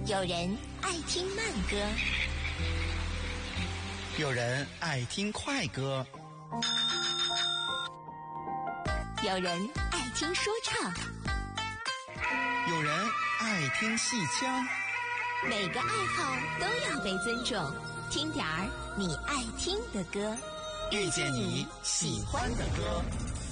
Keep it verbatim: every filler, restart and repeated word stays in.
有人爱听慢歌， 有人爱听快歌， 有人爱听说唱， 有人爱听戏腔。 每个爱好都要被尊重，听点儿你爱听的歌， 遇见你喜欢的歌。